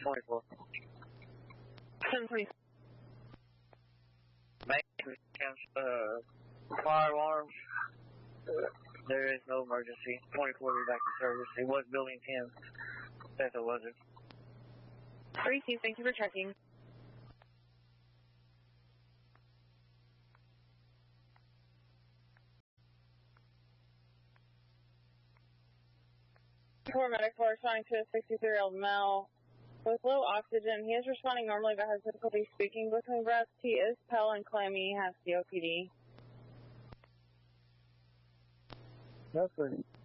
24. 10-3. Fire alarm. There is no emergency. 24 is back in service. It was building 10. That's a wasn't. 3 Chief, thank you for checking. Medic for responding to a 63-year-old male with low oxygen. He is responding normally but has difficulty speaking between breaths. He is pale and clammy. He has COPD. That's good.